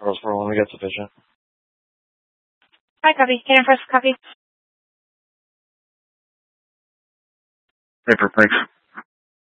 referrals for when we get sufficient. Hi, copy. Can I first copy? Paper, thanks.